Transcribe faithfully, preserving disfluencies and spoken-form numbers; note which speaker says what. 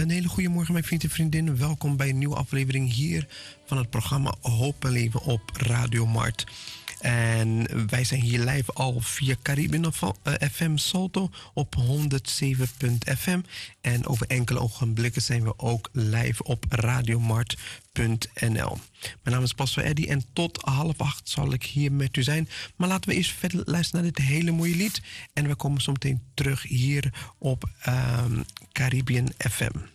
Speaker 1: Een hele goede morgen, mijn vrienden en vriendinnen. Welkom bij een nieuwe aflevering hier van het programma Hoop en Leven op Radio Mart. En wij zijn hier live al via Caribbean F M Salto op honderdzeven punt f m. En over enkele ogenblikken zijn we ook live op radiomart punt n l. Mijn naam is Pastor Eddy en tot half acht zal ik hier met u zijn. Maar laten we eerst verder luisteren naar dit hele mooie lied. En we komen zo meteen terug hier op um, Caribbean F M.